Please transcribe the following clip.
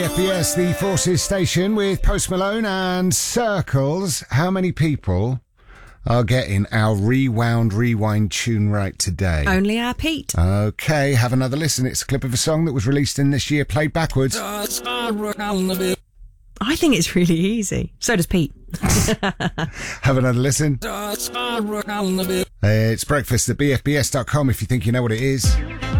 FBS, the Forces station with Post Malone and Circles. How many people are getting our rewind tune right today? Only our Pete. Okay, have another listen. It's a clip of a song that was released in this year, played backwards. I think it's really easy. So does Pete. Have another listen. It's breakfast at bfbs.com if you think you know what it is.